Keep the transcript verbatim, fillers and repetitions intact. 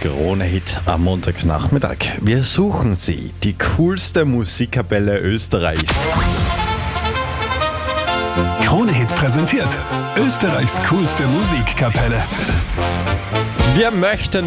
Krone-Hit am Montagnachmittag. Wir suchen sie, die coolste Musikkapelle Österreichs. Krone-Hit präsentiert Österreichs coolste Musikkapelle. Wir möchten